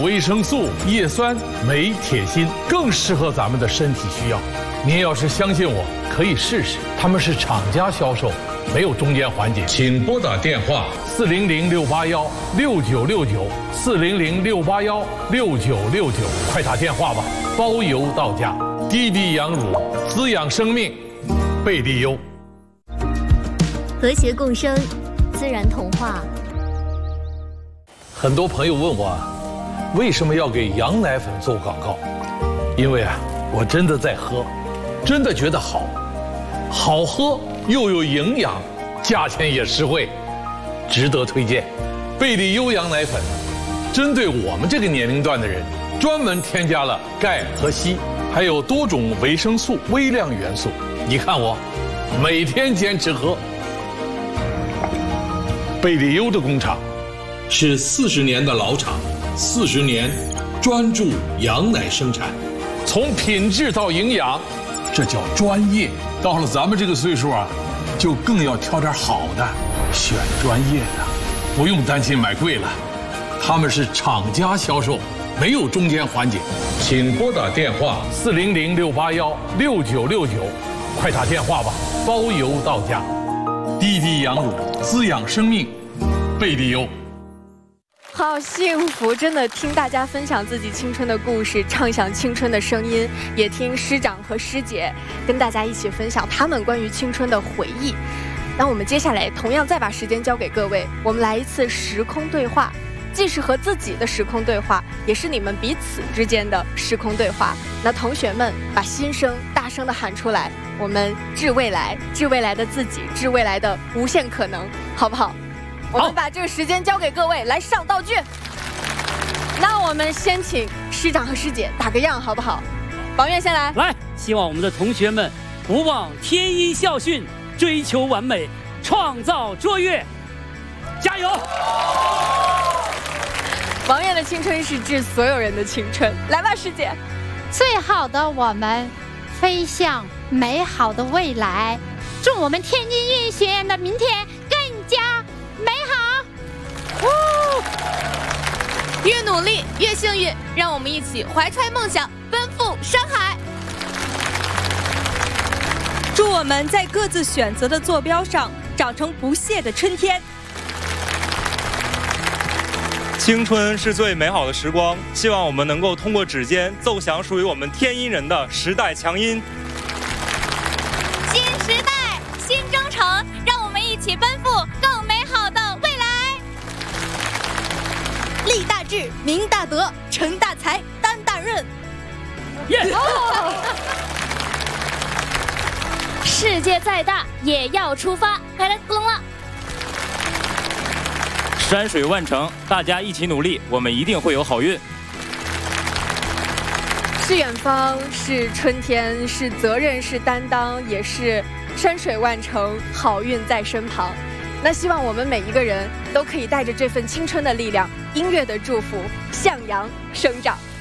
维生素、叶酸、镁、铁、锌，更适合咱们的身体需要。您要是相信我，可以试试。他们是厂家销售，没有中间环节。请拨打电话400-681-6969，400-681-6969，快打电话吧，包邮到家。滴滴羊乳，滋养生命，贝利优。 和谐共生，自然童话。 很多朋友问我，为什么要给羊奶粉做广告？因为我真的在喝，真的觉得好喝又有营养，价钱也实惠，值得推荐。贝利优羊奶粉针对我们这个年龄段的人，专门添加了钙和硒，还有多种维生素、微量元素。你看我每天坚持喝。贝利优的工厂是40年的老厂，40年专注羊奶生产，从品质到营养，这叫专业。到了咱们这个岁数就更要挑点好的，选专业的，不用担心买贵了。他们是厂家销售，没有中间环节。请拨打电话400-681-6969，快打电话吧，包邮到家。滴滴羊乳，滋养生命，贝利优。 好幸福，真的听大家分享自己青春的故事，畅想青春的声音，也听师长和师姐跟大家一起分享他们关于青春的回忆。那我们接下来同样再把时间交给各位，我们来一次时空对话，既是和自己的时空对话，也是你们彼此之间的时空对话。那同学们把心声大声地喊出来，我们致未来，致未来的自己，致未来的无限可能，好不好？我们把这个时间交给各位，来上道具。那我们先请师长和师姐打个样，好不好？王悦先来。 来，希望我们的同学们不忘天一校训，追求完美，创造卓越，加油！ 王悦的青春是致所有人的青春，来吧，师姐。 最好的我们，飞向美好的未来。祝我们天津音乐学院的明天更加美好！ 越努力越幸运，让我们一起怀揣梦想，奔赴山海。 祝我们在各自选择的坐标上长成不懈的春天。 青春是最美好的时光，希望我们能够通过指尖奏响属于我们天音人的时代强音。 新时代，新征程，让我们一起奔赴更美好的未来。 立大志，明大德，成大才，担大任。 世界再大也要出发，来了，咚了。 山水万程，大家一起努力，我们一定会有好运。 是远方，是春天，是责任，是担当，也是山水万程，好运在身旁。那希望我们每一个人都可以带着这份青春的力量，音乐的祝福，向阳生长。